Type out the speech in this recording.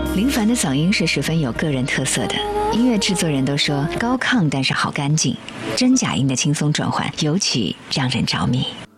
林凡的嗓音是十分有个人特色的，音乐制作人都说高亢但是好干净，真假音的轻松转换尤其让人着迷。